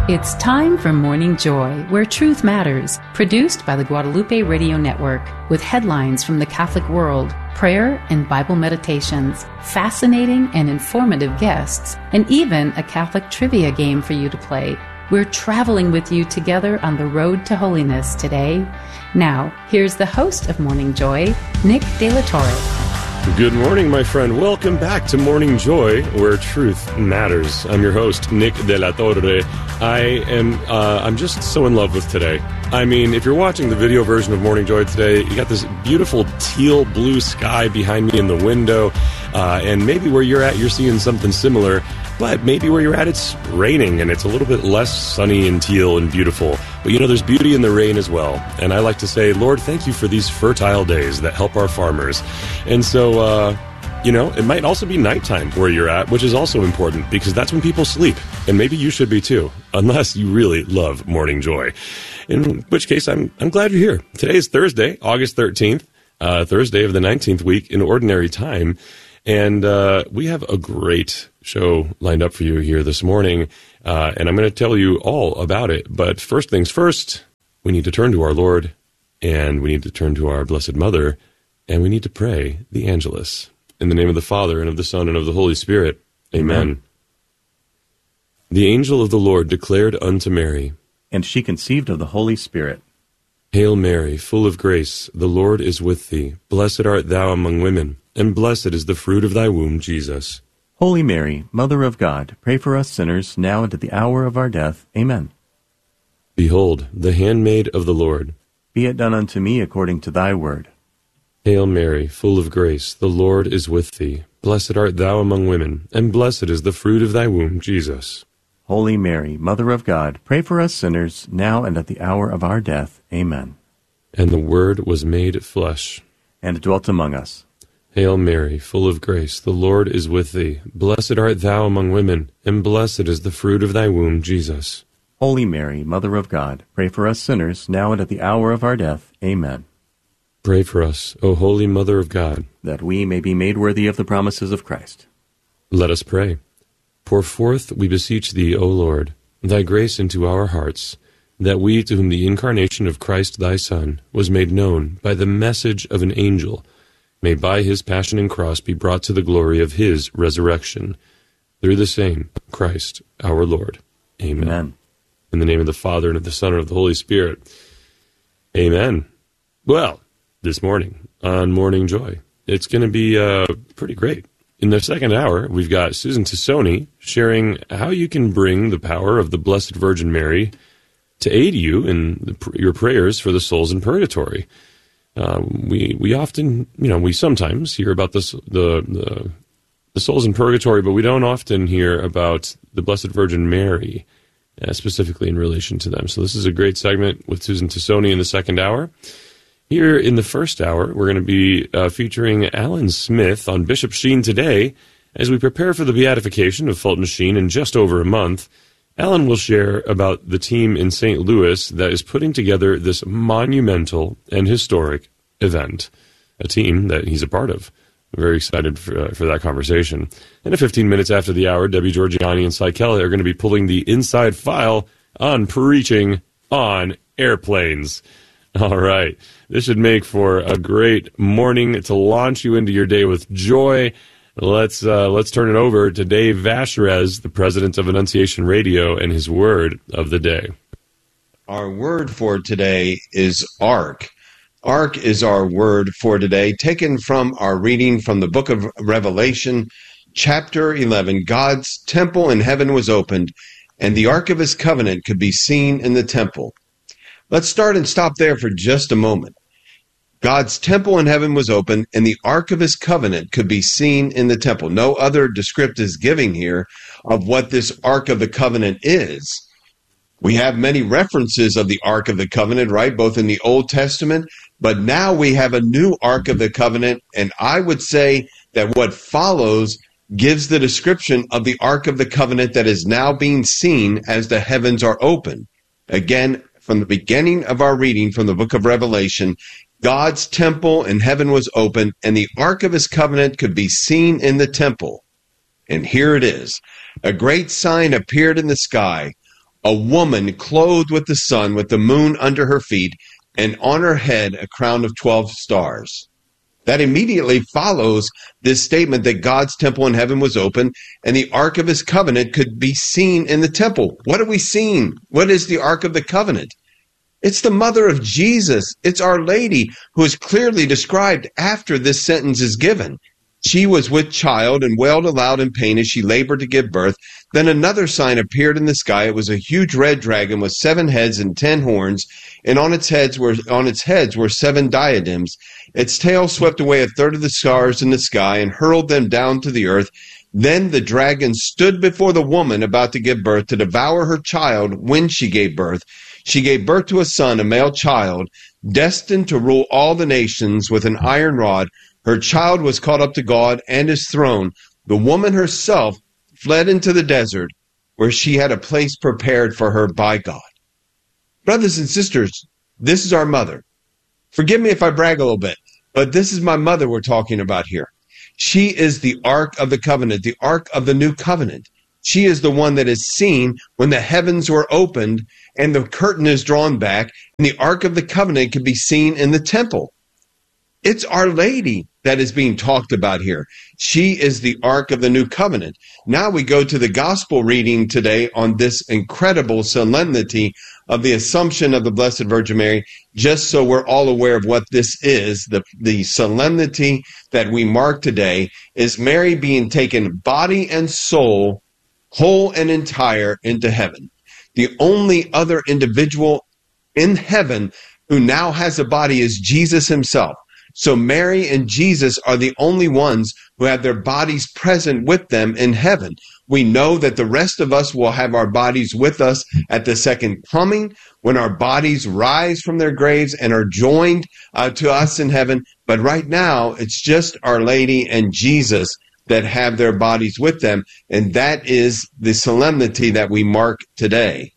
It's time for Morning Joy, where truth matters, produced by the Guadalupe Radio Network, with headlines from the Catholic world, prayer and Bible meditations, fascinating and informative guests, and even a Catholic trivia game for you to play. We're traveling with you together on the road to holiness today. Now, here's the host of Morning Joy, Nick De La Torre. Good morning, my friend. Welcome back to Morning Joy, where truth matters. I'm your host, Nick De La Torre. I'm just so in love with today. I mean, if you're watching the video version of Morning Joy today, you got this beautiful teal blue sky behind me in the window, and maybe where you're at, you're seeing something similar, but maybe where you're at, it's raining, and it's a little bit less sunny and teal and beautiful. But, you know, there's beauty in the rain as well. And I like to say, Lord, thank you for these fertile days that help our farmers. And so, it might also be nighttime where you're at, which is also important because that's when people sleep. And maybe you should be too, unless you really love Morning Joy. In which case, I'm glad you're here. Today is Thursday, August 13th, Thursday of the 19th week in Ordinary Time. And we have a great show lined up for you here this morning, and I'm going to tell you all about it. But first things first, we need to turn to our Lord, and we need to turn to our Blessed Mother, and we need to pray the Angelus. In the name of the Father, and of the Son, and of the Holy Spirit. Amen. The angel of the Lord declared unto Mary, and she conceived of the Holy Spirit. Hail Mary, full of grace, the Lord is with thee. Blessed art thou among women, and blessed is the fruit of thy womb, Jesus. Holy Mary, Mother of God, pray for us sinners, now and at the hour of our death. Amen. Behold, the handmaid of the Lord. Be it done unto me according to thy word. Hail Mary, full of grace, the Lord is with thee. Blessed art thou among women, and blessed is the fruit of thy womb, Jesus. Holy Mary, Mother of God, pray for us sinners, now and at the hour of our death. Amen. And the Word was made flesh, and dwelt among us. Hail Mary, full of grace, the Lord is with thee. Blessed art thou among women, and blessed is the fruit of thy womb, Jesus. Holy Mary, Mother of God, pray for us sinners, now and at the hour of our death. Amen. Pray for us, O Holy Mother of God, that we may be made worthy of the promises of Christ. Let us pray. Pour forth, we beseech thee, O Lord, thy grace into our hearts, that we, to whom the incarnation of Christ thy Son was made known by the message of an angel, may by his passion and cross be brought to the glory of his resurrection. Through the same Christ our Lord. Amen. Amen. In the name of the Father, and of the Son, and of the Holy Spirit. Amen. Well, this morning on Morning Joy, it's going to be pretty great. In the second hour, we've got Susan Tassoni sharing how you can bring the power of the Blessed Virgin Mary to aid you in your prayers for the souls in purgatory. We often, we sometimes hear about the souls in purgatory, but we don't often hear about the Blessed Virgin Mary, specifically in relation to them. So this is a great segment with Susan Tassoni in the second hour. Here in the first hour, we're going to be featuring Alan Smith on Bishop Sheen today. As we prepare for the beatification of Fulton Sheen in just over a month, Alan will share about the team in St. Louis that is putting together this monumental and historic event, a team that he's a part of. I'm very excited for that conversation. And 15 minutes after the hour, Debbie Georgiani and Cy Kelly are going to be pulling the inside file on preaching on airplanes. All right. This should make for a great morning to launch you into your day with joy. Let's turn it over to Dave Vacherez, the president of Annunciation Radio, and his word of the day. Our word for today is ark. Ark is our word for today, taken from our reading from the book of Revelation, chapter 11. God's temple in heaven was opened, and the ark of his covenant could be seen in the temple. Let's start and stop there for just a moment. God's temple in heaven was open, and the ark of his covenant could be seen in the temple. No other description is giving here of what this ark of the covenant is. We have many references of the ark of the covenant, right, both in the Old Testament, but now we have a new ark of the covenant, and I would say that what follows gives the description of the ark of the covenant that is now being seen as the heavens are open. Again, from the beginning of our reading from the book of Revelation, God's temple in heaven was open, and the ark of his covenant could be seen in the temple. And here it is. A great sign appeared in the sky. a woman clothed with the sun, with the moon under her feet, and on her head a crown of 12 stars. That immediately follows this statement that God's temple in heaven was open and the Ark of his covenant could be seen in the temple. What are we seeing? What is the Ark of the covenant? It's the mother of Jesus. It's Our Lady, who is clearly described after this sentence is given. She was with child and wailed aloud in pain as she labored to give birth. Then another sign appeared in the sky. It was a huge red dragon with 7 heads and 10 horns, and on its heads were 7 diadems. Its tail swept away a third of the stars in the sky and hurled them down to the earth. Then the dragon stood before the woman about to give birth to devour her child when she gave birth. She gave birth to a son, a male child, destined to rule all the nations with an iron rod. Her child was caught up to God and his throne. The woman herself fled into the desert, where she had a place prepared for her by God. Brothers and sisters, this is our mother. Forgive me if I brag a little bit, but this is my mother we're talking about here. She is the Ark of the Covenant, the Ark of the New Covenant. She is the one that is seen when the heavens were opened and the curtain is drawn back, and the Ark of the Covenant can be seen in the temple. It's Our Lady that is being talked about here. She is the Ark of the New Covenant. Now we go to the gospel reading today on this incredible solemnity of the Assumption of the Blessed Virgin Mary, just so we're all aware of what this is. The solemnity that we mark today is Mary being taken body and soul, whole and entire, into heaven. The only other individual in heaven who now has a body is Jesus himself. So Mary and Jesus are the only ones who have their bodies present with them in heaven. We know that the rest of us will have our bodies with us at the second coming, when our bodies rise from their graves and are joined to us in heaven. But right now, it's just Our Lady and Jesus that have their bodies with them, and that is the solemnity that we mark today.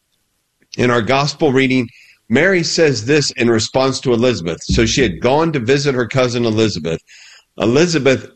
In our gospel reading, Mary says this in response to Elizabeth. So she had gone to visit her cousin Elizabeth. Elizabeth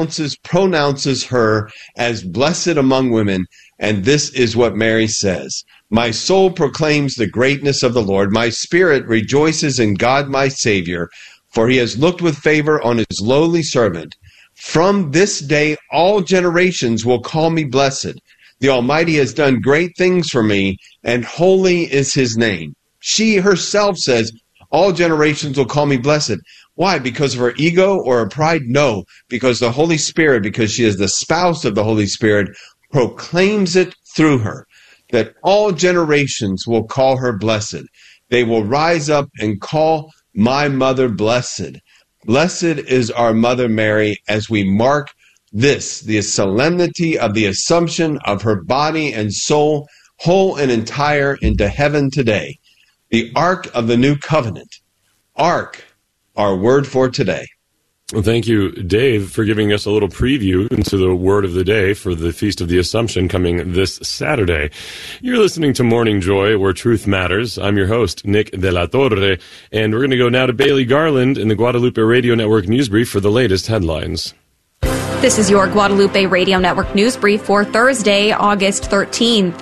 pronounces her as blessed among women, and this is what Mary says. My soul proclaims the greatness of the Lord. My spirit rejoices in God my Savior, for he has looked with favor on his lowly servant. From this day all generations will call me blessed. The Almighty has done great things for me, and holy is his name. She herself says, all generations will call me blessed. Why? Because of her ego or her pride? No, because the Holy Spirit, because she is the spouse of the Holy Spirit, proclaims it through her, that all generations will call her blessed. They will rise up and call my mother blessed. Blessed is our Mother Mary as we mark this, the solemnity of the Assumption of her body and soul, whole and entire, into heaven today. The Ark of the New Covenant. Ark, our word for today. Well, thank you, Dave, for giving us a little preview into the word of the day for the Feast of the Assumption coming this Saturday. You're listening to Morning Joy, where truth matters. I'm your host, Nick De La Torre, and we're going to go now to Bailey Garland in the Guadalupe Radio Network News Brief for the latest headlines. This is your Guadalupe Radio Network News Brief for Thursday, August 13th.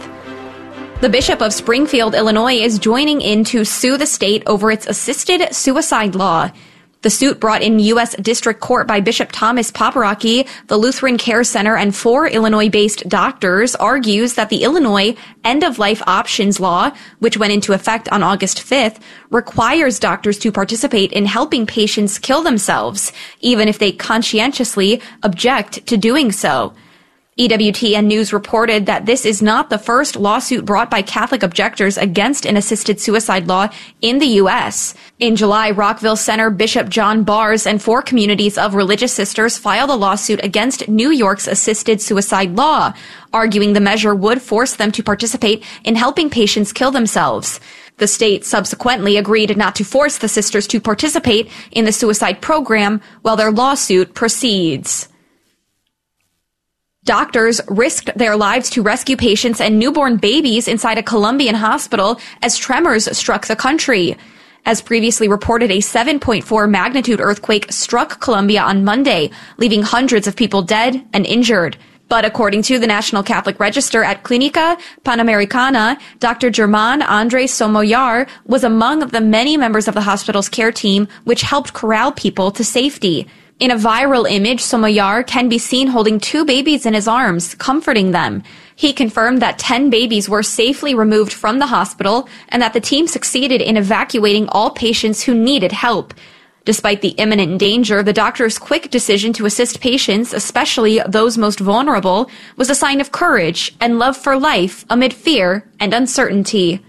The Bishop of Springfield, Illinois, is joining in to sue the state over its assisted suicide law. The suit, brought in U.S. District Court by Bishop Thomas Paparocki, the Lutheran Care Center, and 4 Illinois-based doctors, argues that the Illinois End-of-Life Options Law, which went into effect on August 5th, requires doctors to participate in helping patients kill themselves, even if they conscientiously object to doing so. EWTN News reported that this is not the first lawsuit brought by Catholic objectors against an assisted suicide law in the U.S. In July, Rockville Center Bishop John Bars and 4 communities of religious sisters filed a lawsuit against New York's assisted suicide law, arguing the measure would force them to participate in helping patients kill themselves. The state subsequently agreed not to force the sisters to participate in the suicide program while their lawsuit proceeds. Doctors risked their lives to rescue patients and newborn babies inside a Colombian hospital as tremors struck the country. As previously reported, a 7.4 magnitude earthquake struck Colombia on Monday, leaving hundreds of people dead and injured. But according to the National Catholic Register at Clinica Panamericana, Dr. Germán Andrés Somoyar was among the many members of the hospital's care team which helped corral people to safety. In a viral image, Somoyar can be seen holding 2 babies in his arms, comforting them. He confirmed that 10 babies were safely removed from the hospital and that the team succeeded in evacuating all patients who needed help. Despite the imminent danger, the doctor's quick decision to assist patients, especially those most vulnerable, was a sign of courage and love for life amid fear and uncertainty.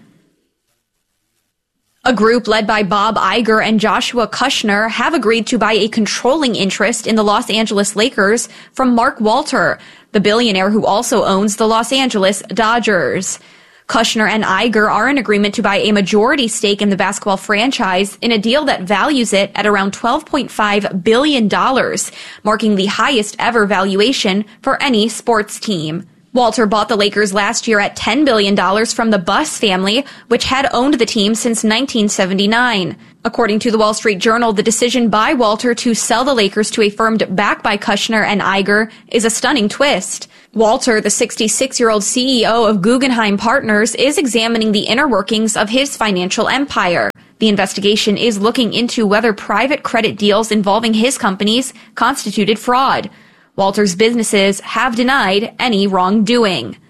A group led by Bob Iger and Joshua Kushner have agreed to buy a controlling interest in the Los Angeles Lakers from Mark Walter, the billionaire who also owns the Los Angeles Dodgers. Kushner and Iger are in agreement to buy a majority stake in the basketball franchise in a deal that values it at around $12.5 billion, marking the highest ever valuation for any sports team. Walter bought the Lakers last year at $10 billion from the Buss family, which had owned the team since 1979. According to the Wall Street Journal, the decision by Walter to sell the Lakers to a firm backed by Kushner and Iger is a stunning twist. Walter, the 66-year-old CEO of Guggenheim Partners, is examining the inner workings of his financial empire. The investigation is looking into whether private credit deals involving his companies constituted fraud. Walter's businesses have denied any wrongdoing.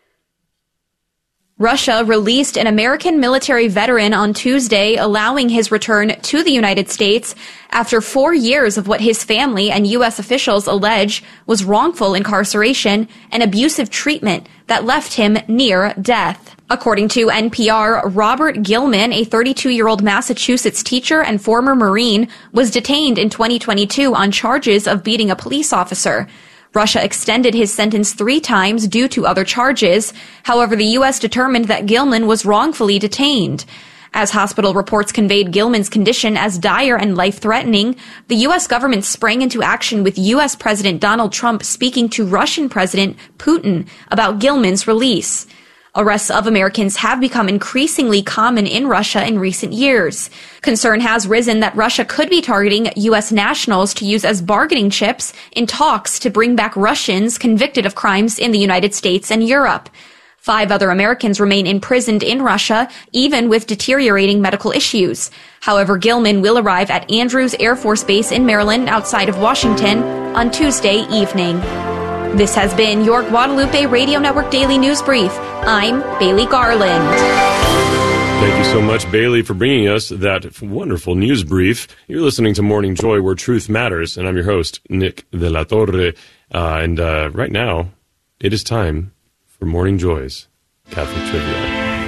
Russia released an American military veteran on Tuesday, allowing his return to the United States after 4 years of what his family and U.S. officials allege was wrongful incarceration and abusive treatment that left him near death. According to NPR, Robert Gilman, a 32-year-old Massachusetts teacher and former Marine, was detained in 2022 on charges of beating a police officer. Russia extended his sentence 3 times due to other charges. However, the U.S. determined that Gilman was wrongfully detained. As hospital reports conveyed Gilman's condition as dire and life-threatening, the U.S. government sprang into action with U.S. President Donald Trump speaking to Russian President Putin about Gilman's release. Arrests of Americans have become increasingly common in Russia in recent years. Concern has risen that Russia could be targeting U.S. nationals to use as bargaining chips in talks to bring back Russians convicted of crimes in the United States and Europe. 5 other Americans remain imprisoned in Russia, even with deteriorating medical issues. However, Gilman will arrive at Andrews Air Force Base in Maryland outside of Washington on Tuesday evening. This has been your Guadalupe Radio Network Daily News Brief. I'm Bailey Garland. Thank you so much, Bailey, for bringing us that wonderful news brief. You're listening to Morning Joy, where truth matters, and I'm your host, Nick de la Torre. And right now, it is time for Morning Joy's Catholic Trivia.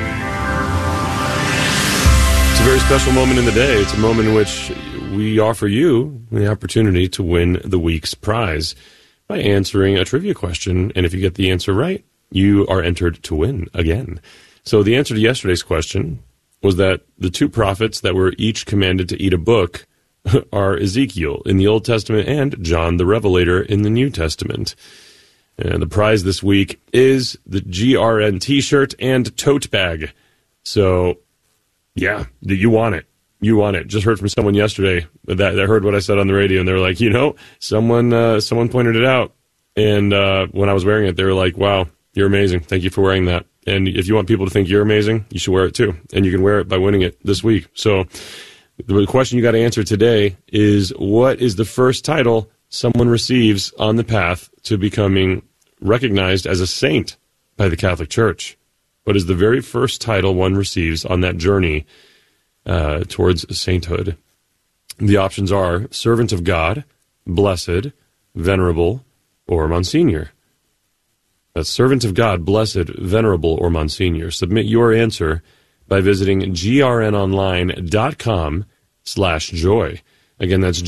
It's a very special moment in the day. It's a moment in which we offer you the opportunity to win the week's prize by answering a trivia question, and if you get the answer right, you are entered to win again. So the answer to yesterday's question was that the 2 prophets that were each commanded to eat a book are Ezekiel in the Old Testament and John the Revelator in the New Testament. And the prize this week is the GRN t-shirt and tote bag. So, yeah, you want it. You want it. Just heard from someone yesterday that heard what I said on the radio, and they were like, someone pointed it out. And when I was wearing it, they were like, wow, you're amazing. Thank you for wearing that. And if you want people to think you're amazing, you should wear it too. And you can wear it by winning it this week. So the question you got to answer today is, what is the first title someone receives on the path to becoming recognized as a saint by the Catholic Church? What is the very first title one receives on that journey towards sainthood? The options are Servant of God, Blessed, Venerable, or Monsignor. That's Servant of God, Blessed, Venerable, or Monsignor. Submit your answer by visiting grnonline.com/joy. Again, that's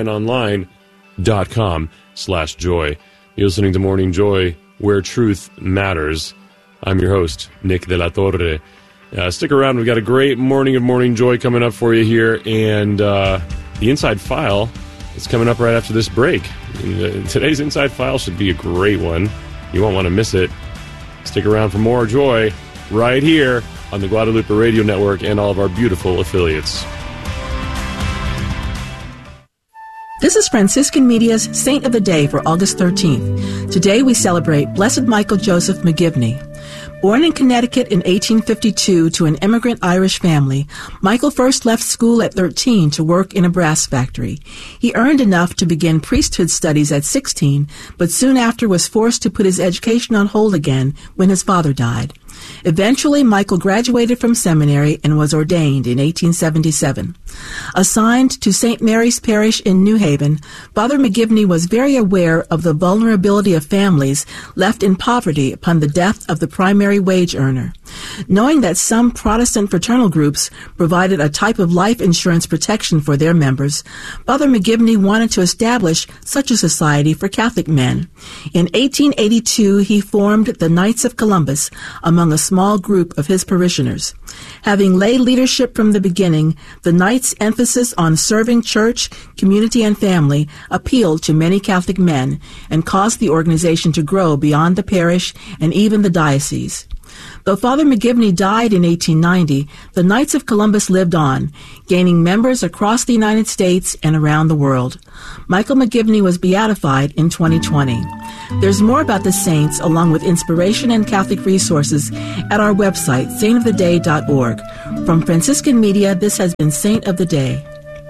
grnonline.com/joy. You're listening to Morning Joy, where truth matters. I'm your host, Nick de la Torre. Stick around. We've got a great morning of Morning Joy coming up for you here, and the Inside File is coming up right after this break. Today's Inside File should be a great one. You won't want to miss it. Stick around for more joy right here on the Guadalupe Radio Network and all of our beautiful affiliates. This is Franciscan Media's Saint of the Day for August 13th. Today we celebrate Blessed Michael Joseph McGivney. Born in Connecticut in 1852 to an immigrant Irish family, Michael first left school at 13 to work in a brass factory. He earned enough to begin priesthood studies at 16, but soon after was forced to put his education on hold again when his father died. Eventually, Michael graduated from seminary and was ordained in 1877. Assigned to St. Mary's Parish in New Haven, Father McGivney was very aware of the vulnerability of families left in poverty upon the death of the primary wage earner. Knowing that some Protestant fraternal groups provided a type of life insurance protection for their members, Father McGivney wanted to establish such a society for Catholic men. In 1882, he formed the Knights of Columbus among a small group of his parishioners. Having lay leadership from the beginning, the Knights' emphasis on serving church, community, and family appealed to many Catholic men and caused the organization to grow beyond the parish and even the diocese. Though Father McGivney died in 1890, the Knights of Columbus lived on, gaining members across the United States and around the world. Michael McGivney was beatified in 2020. There's more about the saints, along with inspiration and Catholic resources, at our website, saintoftheday.org. From Franciscan Media, this has been Saint of the Day.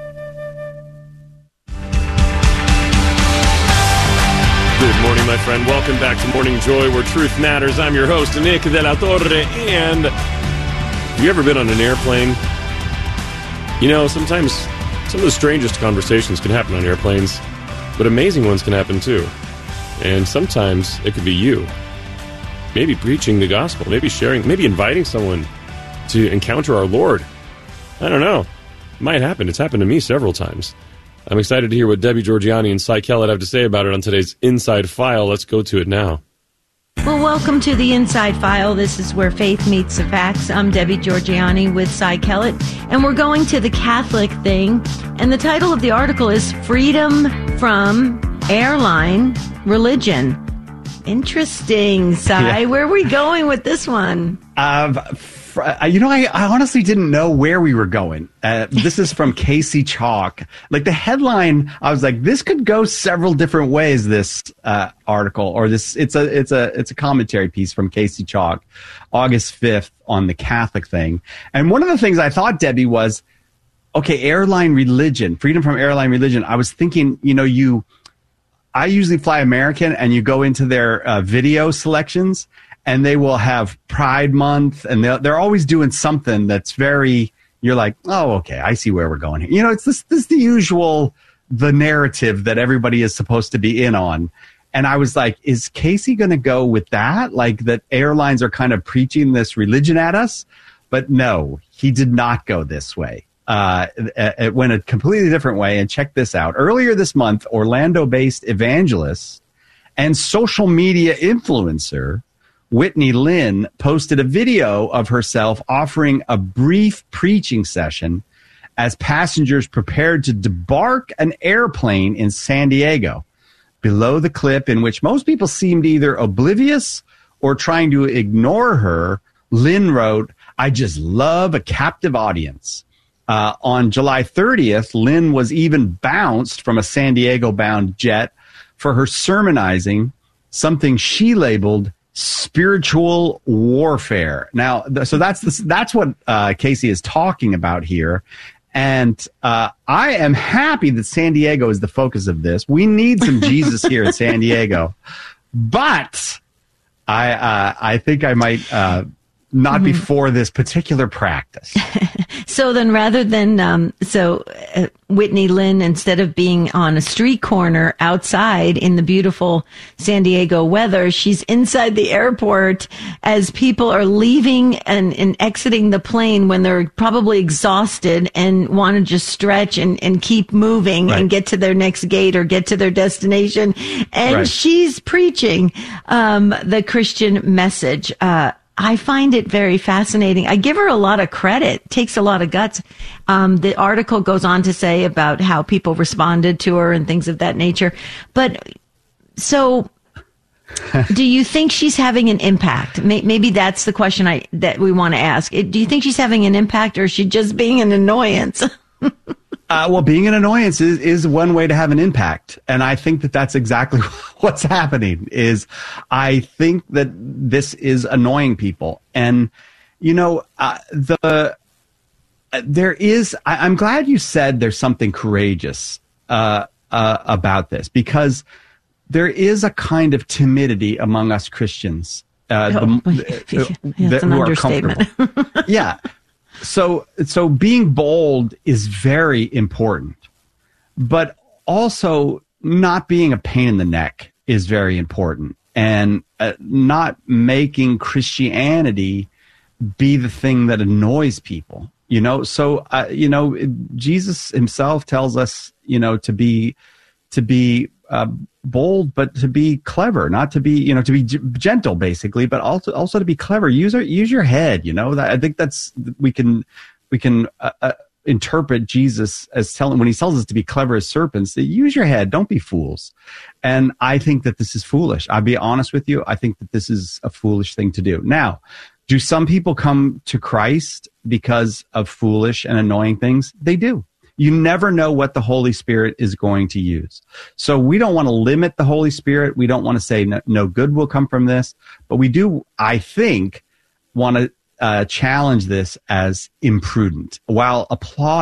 Good morning, my friend. Welcome back to Morning Joy, where truth matters. I'm your host, Nick de la Torre. And have you ever been on an airplane? You know, sometimes some of the strangest conversations can happen on airplanes, but amazing ones can happen too. And sometimes it could be you. Maybe preaching the gospel, maybe sharing, maybe inviting someone to encounter our Lord. I don't know. It might happen. It's happened to me several times. I'm excited to hear what Debbie Georgianni and Cy Kellett have to say about it on today's Inside File. Let's go to it now. Well, welcome to the Inside File. This is where faith meets the facts. I'm Debbie Georgianni with Cy Kellett, and we're going to the Catholic thing. And the title of the article is Freedom from Airline Religion. Interesting, Cy. Yeah. Where are we going with this one? I honestly didn't know where we were going. This is from Casey Chalk. Like the headline, I was like, this could go several different ways. This article, or this, it's a commentary piece from Casey Chalk, August 5th on the Catholic thing. And one of the things I thought, Debbie, was, okay, airline religion, freedom from airline religion. I was thinking, I usually fly American, and you go into their video selections, and they will have Pride Month, and they're always doing something that's very, you're like, oh, okay, I see where we're going here. It's this the usual, the narrative that everybody is supposed to be in on. And I was like, is Casey going to go with that? Like that airlines are kind of preaching this religion at us? But no, he did not go this way. It went a completely different way. And check this out. Earlier this month, Orlando-based evangelist and social media influencer Whitney Lynn posted a video of herself offering a brief preaching session as passengers prepared to debark an airplane in San Diego. Below the clip, in which most people seemed either oblivious or trying to ignore her, Lynn wrote, "I just love a captive audience." On July 30th, Lynn was even bounced from a San Diego-bound jet for her sermonizing something she labeled spiritual warfare. Now, so that's what Casey is talking about here. And I am happy that San Diego is the focus of this. We need some Jesus here in San Diego. But I think I might not be for this particular practice. So then rather than, Whitney Lynn, instead of being on a street corner outside in the beautiful San Diego weather, she's inside the airport as people are leaving and exiting the plane when they're probably exhausted and want to just stretch and keep moving and get to their next gate or get to their destination. And she's preaching the Christian message. I find it very fascinating. I give her a lot of credit. It takes a lot of guts. The article goes on to say about how people responded to her and things of that nature. But so do you think she's having an impact? Maybe that's the question that we want to ask. Do you think she's having an impact, or is she just being an annoyance? Well, being an annoyance is one way to have an impact. And I think that that's exactly what's happening is I think that this is annoying people. And, I'm glad you said there's something courageous about this, because there is a kind of timidity among us Christians. That's an understatement. Yeah. So being bold is very important, but also not being a pain in the neck is very important, and not making Christianity be the thing that annoys people. So Jesus himself tells us, to be bold, but to be clever, not to be, to be gentle, basically, but also to be clever. Use your head. I think that's we can interpret Jesus as when he tells us to be clever as serpents. That use your head, don't be fools. And I think that this is foolish. I'll be honest with you. I think that this is a foolish thing to do. Now, do some people come to Christ because of foolish and annoying things? They do. You never know what the Holy Spirit is going to use. So we don't want to limit the Holy Spirit. We don't want to say no good will come from this. But we do, I think, want to challenge this as imprudent while applauding